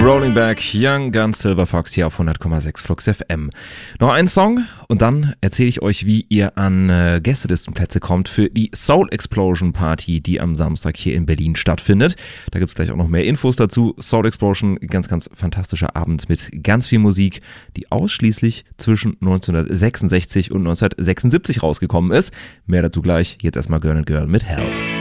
Rolling Back, Young Guns, Silver Fox hier auf 100,6 Flux FM. Noch ein Song und dann erzähle ich euch, wie ihr an Gästelistenplätze kommt für die Soul Explosion Party, die am Samstag hier in Berlin stattfindet. Da gibt es gleich auch noch mehr Infos dazu. Soul Explosion, ganz, ganz fantastischer Abend mit ganz viel Musik, die ausschließlich zwischen 1966 und 1976 rausgekommen ist. Mehr dazu gleich. Jetzt erstmal Girl and Girl mit Hell.